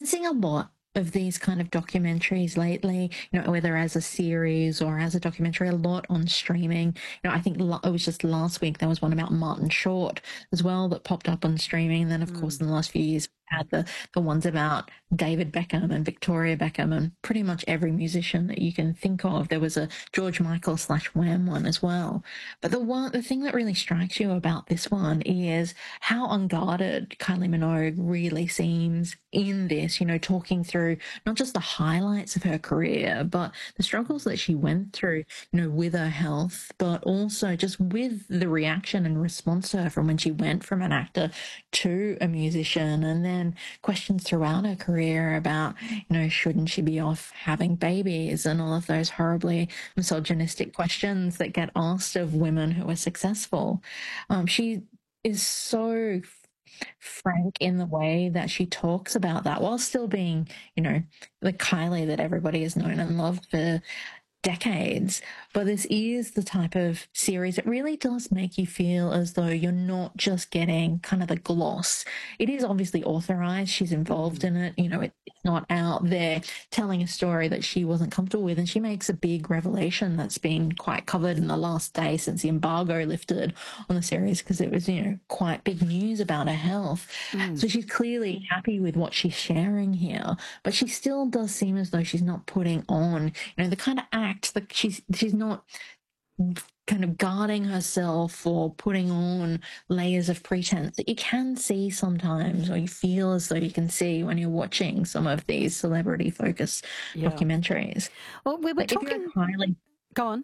seeing a lot of these kind of documentaries lately, whether as a series or as a documentary, a lot on streaming. I think it was just last week there was one about Martin Short as well that popped up on streaming. And then, of course, in the last few years, we had the ones about David Beckham and Victoria Beckham and pretty much every musician that you can think of. There was a George Michael / Wham one as well. But the thing that really strikes you about this one is how unguarded Kylie Minogue really seems in this, talking through not just the highlights of her career, but the struggles that she went through, with her health, but also just with the reaction and response to her from when she went from an actor to a musician, and then questions throughout her career about, shouldn't she be off having babies, and all of those horribly misogynistic questions that get asked of women who are successful. She is so frank in the way that she talks about that while still being, the Kylie that everybody has known and loved for decades. But this is the type of series that really does make you feel as though you're not just getting kind of the gloss. It is obviously authorized. She's involved in it. It's not out there telling a story that she wasn't comfortable with. And she makes a big revelation that's been quite covered in the last day since the embargo lifted on the series, because it was, quite big news about her health. So she's clearly happy with what she's sharing here, but she still does seem as though she's not putting on, the kind of act that she's not kind of guarding herself or putting on layers of pretense that you can see sometimes, or you feel as though you can see when you're watching some of these celebrity focused documentaries. Well, we were But talking. If you're a Kylie, Go on.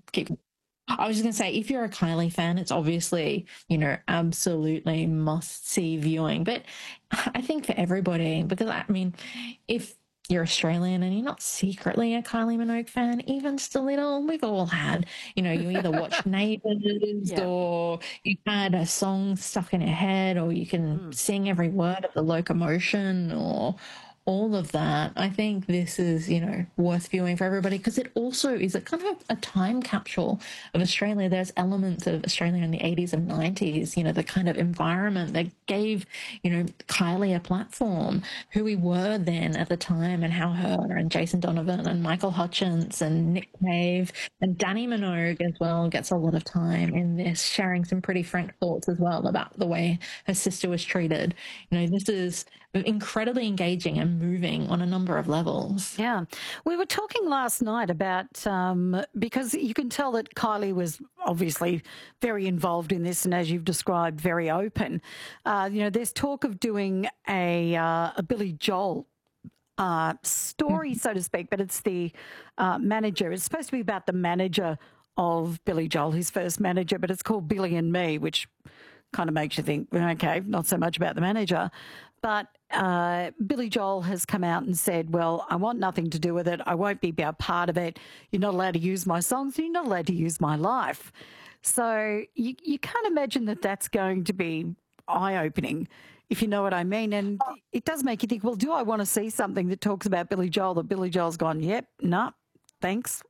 I was just going to say, if you're a Kylie fan, it's obviously, absolutely must see viewing. But I think for everybody, because if you're Australian and you're not secretly a Kylie Minogue fan, even just a little, we've all had, you either watch Neighbours or you've had a song stuck in your head, or you can sing every word of The Locomotion or all of that. I think this is, worth viewing for everybody, because it also is a kind of a time capsule of Australia. There's elements of Australia in the 80s and 90s, the kind of environment that gave, Kylie a platform, who we were then at the time, and how her and Jason Donovan and Michael Hutchence and Nick Cave and Danny Minogue as well gets a lot of time in this, sharing some pretty frank thoughts as well about the way her sister was treated. This is incredibly engaging and moving on a number of levels. Yeah. We were talking last night about, because you can tell that Kylie was obviously very involved in this, and as you've described, very open. There's talk of doing a Billy Joel story, so to speak, but it's the manager. It's supposed to be about the manager of Billy Joel, his first manager, but it's called Billy and Me, which kind of makes you think, okay, not so much about the manager. But Billy Joel has come out and said, well, I want nothing to do with it. I won't be a part of it. You're not allowed to use my songs. You're not allowed to use my life. So you can't imagine that that's going to be eye-opening, if you know what I mean. And it does make you think, well, do I want to see something that talks about Billy Joel, that Billy Joel's gone, yep, nah, thanks.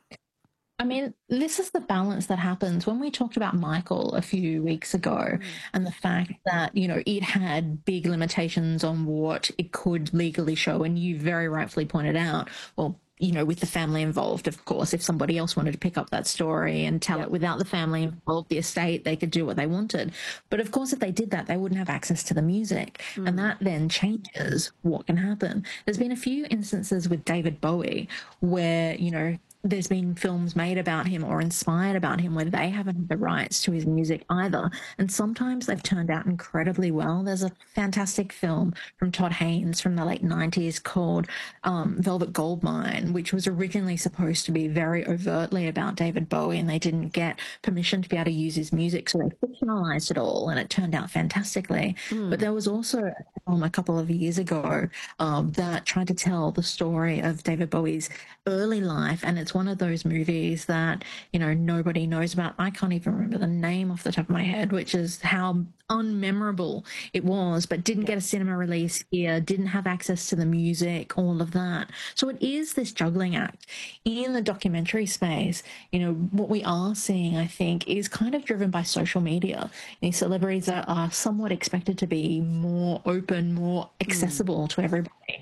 This is the balance that happens when we talked about Michael a few weeks ago, and the fact that, it had big limitations on what it could legally show. And you very rightfully pointed out, well, with the family involved, of course, if somebody else wanted to pick up that story and tell it without the family involved, the estate, they could do what they wanted. But of course, if they did that, they wouldn't have access to the music. And that then changes what can happen. There's been a few instances with David Bowie where, there's been films made about him or inspired about him where they haven't had the rights to his music either. And sometimes they've turned out incredibly well. There's a fantastic film from Todd Haynes from the late 90s called Velvet Goldmine, which was originally supposed to be very overtly about David Bowie, and they didn't get permission to be able to use his music, so they fictionalized it all, and it turned out fantastically. But there was also a film a couple of years ago that tried to tell the story of David Bowie's early life, and it's one of those movies that, nobody knows about. I can't even remember the name off the top of my head, which is how unmemorable it was, but didn't get a cinema release here, didn't have access to the music, all of that. So it is this juggling act. In the documentary space, what we are seeing, I think, is kind of driven by social media. These celebrities are somewhat expected to be more open, more accessible to everybody.